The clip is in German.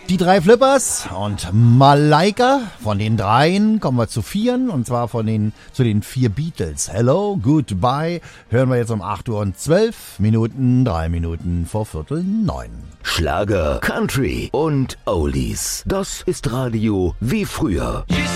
Die drei Flippers und Malaika. Von den dreien kommen wir zu vieren, und zwar zu den vier Beatles. Hello, Goodbye hören wir jetzt um 8:12, 3 Minuten vor 8:45. Schlager, Country und Oldies. Das ist Radio wie früher.